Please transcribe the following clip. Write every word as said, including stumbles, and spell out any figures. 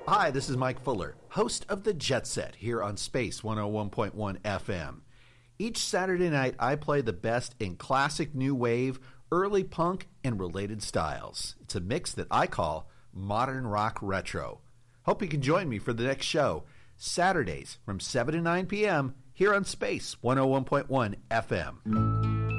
Hi, this is Mike Fuller, host of The Jet Set here on Space one oh one point one F M. Each Saturday night, I play the best in classic new wave, early punk, and related styles. It's a mix that I call modern rock retro. Hope you can join me for the next show, Saturdays from seven to nine p.m. here on Space one oh one point one F M.